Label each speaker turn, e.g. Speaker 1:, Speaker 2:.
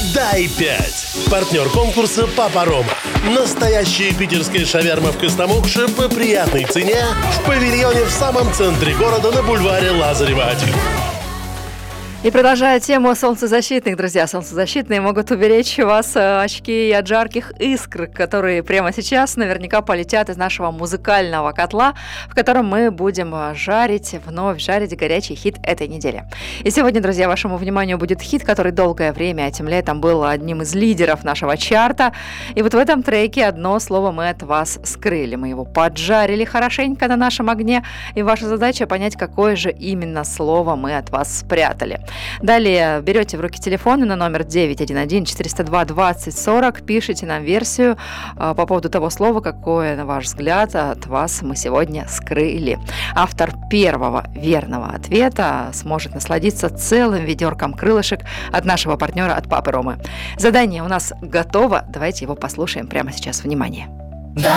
Speaker 1: Дай 5. Партнер конкурса «Папа Рома». Настоящая питерская шаверма в Костомукше по приятной цене в павильоне в самом центре города на бульваре Лазарева 1.
Speaker 2: И продолжая тему солнцезащитных, друзья, солнцезащитные могут уберечь вас очки от жарких искр, которые прямо сейчас наверняка полетят из нашего музыкального котла, в котором мы будем вновь жарить горячий хит этой недели. И сегодня, друзья, вашему вниманию будет хит, который долгое время этим летом был одним из лидеров нашего чарта. И вот в этом треке одно слово мы от вас скрыли. Мы его поджарили хорошенько на нашем огне, и ваша задача понять, какое же именно слово мы от вас спрятали. Далее берете в руки телефон и на номер 911-402-2040 пишите нам версию по поводу того слова, какое, на ваш взгляд, от вас мы сегодня скрыли. Автор первого верного ответа сможет насладиться целым ведерком крылышек от нашего партнера, от Папы Ромы. Задание у нас готово, давайте его послушаем прямо сейчас. Внимание!